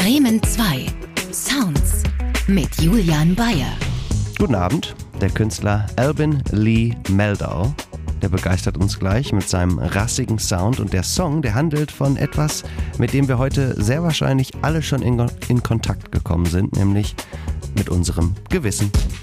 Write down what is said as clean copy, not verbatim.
Bremen 2. Sounds mit Julian Bayer. Guten Abend, der Künstler Albin Lee Meldau. Der begeistert uns gleich mit seinem rassigen Sound, und der Song, der handelt von etwas, mit dem wir heute sehr wahrscheinlich alle schon in Kontakt gekommen sind, nämlich mit unserem Gewissen.